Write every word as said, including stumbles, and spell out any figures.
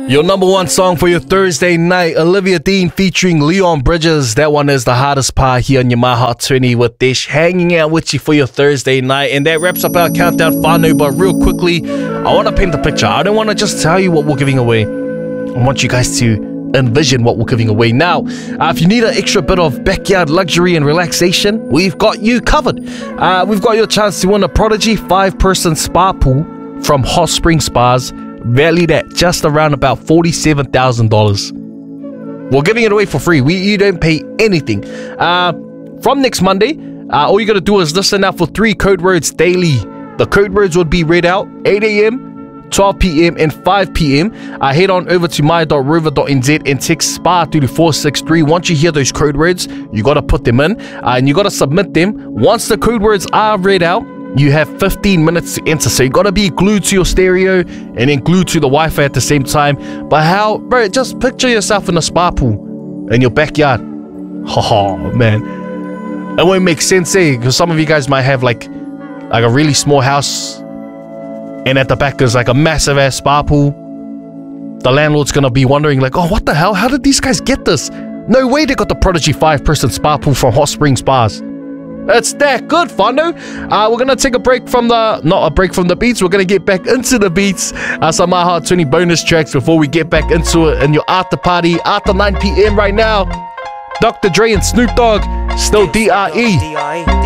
Your number one song for your Thursday night, Olivia Dean featuring Leon Bridges. That one is The Hardest Part here on your My Hot twenty with Dish, hanging out with you for your Thursday night. And that wraps up our countdown, whānau. But real quickly, I want to paint the picture. I don't want to just tell you what we're giving away. I want you guys to envision what we're giving away. Now, uh, if you need an extra bit of backyard luxury and relaxation, we've got you covered. Uh, we've got your chance to win a Prodigy five-person spa pool from Hot Spring Spas, valued at just around about forty-seven thousand dollars. We're giving it away for free. We You don't pay anything. Uh, from next Monday, uh, all you got to do is listen out for three code words daily. The code words would be read out eight a m, twelve p m, and five p m Uh, head on over to my dot rover dot n z and text SPA through to four six three. Once you hear those code words, you got to put them in uh, and you got to submit them. Once the code words are read out, you have fifteen minutes to enter, so you gotta be glued to your stereo and then glued to the Wi-Fi at the same time. But how, bro, just picture yourself in a spa pool in your backyard. Oh man, it won't make sense, eh? Because some of you guys might have like like a really small house and at the back there's like a massive ass spa pool. The landlord's gonna be wondering like, oh, what the hell? How did these guys get this? No way they got the Prodigy five-person spa pool from Hot Spring Spas. It's that good, whānau. Uh, we're going to take a break from the... Not a break from the beats. We're going to get back into the beats. Uh, some My Hot twenty bonus tracks before we get back into it in your after party. After nine p m right now. Doctor Dre and Snoop Dogg. Still D R E.